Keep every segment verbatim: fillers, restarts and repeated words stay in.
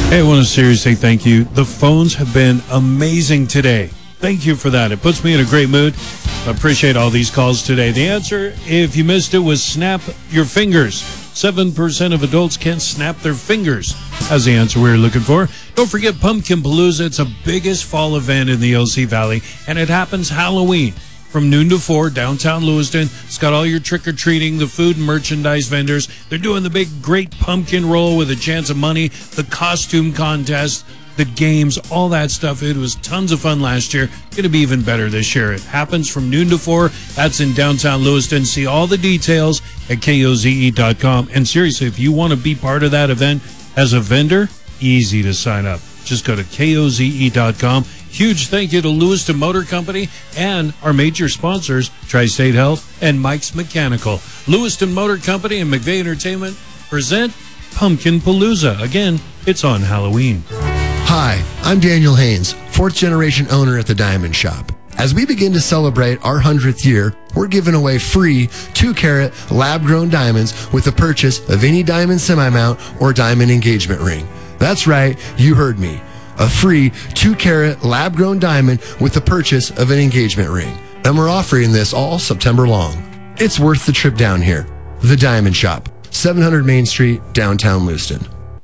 Hey, I want to seriously thank you. The phones have been amazing today. Thank you for that. It puts me in a great mood. I appreciate all these calls today. The answer, if you missed it, was snap your fingers. seven percent of adults can't snap their fingers. That's the answer we were looking for. Don't forget Pumpkin Palooza. It's the biggest fall event in the O C Valley, and it happens Halloween from noon to four, downtown Lewiston. It's got all your trick-or-treating, the food and merchandise vendors. They're doing the big, great pumpkin roll with a chance of money, the costume contest, the games, all that stuff. It was tons of fun last year. Going to be even better this year. It happens from noon to four. That's in downtown Lewiston. See all the details at K O Z E dot com. And seriously, if you want to be part of that event as a vendor, easy to sign up. Just go to K O Z E dot com. Huge thank you to Lewiston Motor Company and our major sponsors, Tri-State Health and Mike's Mechanical. Lewiston Motor Company and McVeigh Entertainment present Pumpkin Palooza. Again, it's on Halloween. Hi, I'm Daniel Haynes, fourth generation owner at the Diamond Shop. As we begin to celebrate our hundredth year, we're giving away free two carat lab-grown diamonds with the purchase of any diamond semi-mount or diamond engagement ring. That's right, you heard me. A free two carat lab-grown diamond with the purchase of an engagement ring. And we're offering this all September long. It's worth the trip down here. The Diamond Shop, seven hundred Main Street, downtown Lewiston.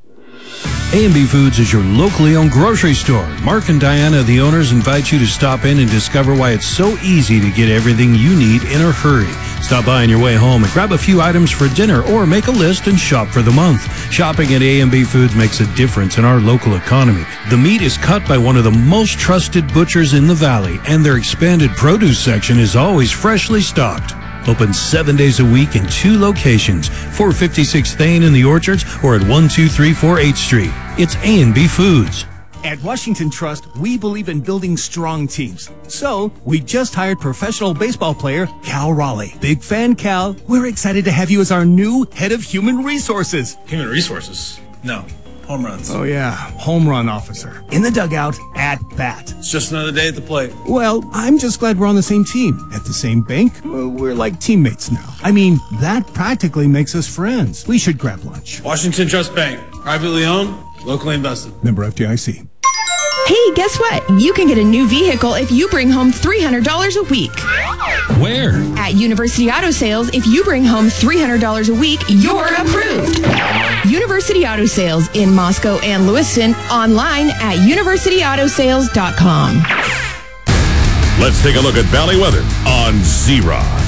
A and B Foods is your locally owned grocery store. Mark and Diana, the owners, invite you to stop in and discover why it's so easy to get everything you need in a hurry. Stop by on your way home and grab a few items for dinner or make a list and shop for the month. Shopping at A and B Foods makes a difference in our local economy. The meat is cut by one of the most trusted butchers in the valley, and their expanded produce section is always freshly stocked. Open seven days a week in two locations, four fifty-six Thane in the Orchards or at one two three four eighth Street. It's A and B Foods. At Washington Trust, we believe in building strong teams. So, we just hired professional baseball player Cal Raleigh. Big fan, Cal. We're excited to have you as our new head of human resources. Human resources? No. Home runs. Oh, yeah. Home run officer. In the dugout, at bat. It's just another day at the plate. Well, I'm just glad we're on the same team. At the same bank, well, we're like teammates now. I mean, that practically makes us friends. We should grab lunch. Washington Trust Bank. Privately owned, locally invested. Member F D I C. Hey, guess what? You can get a new vehicle if you bring home three hundred dollars a week. Where? At University Auto Sales, if you bring home three hundred dollars a week, you're approved. University Auto Sales in Moscow and Lewiston, online at university auto sales dot com. Let's take a look at Valley weather on Z-Rock.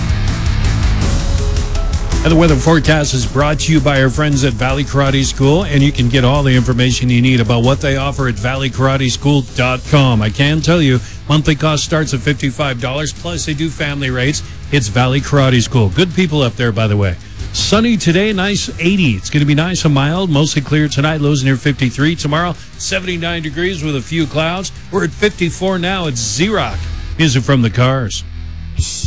And the weather forecast is brought to you by our friends at Valley Karate School, and you can get all the information you need about what they offer at valley karate school dot com. I can tell you, monthly cost starts at fifty-five dollars, plus they do family rates. It's Valley Karate School. Good people up there, by the way. Sunny today, nice eighty. It's going to be nice and mild, mostly clear tonight, lows near fifty-three. Tomorrow, seventy-nine degrees with a few clouds. We're at fifty-four now. It's Z-Rock. Music from the Cars.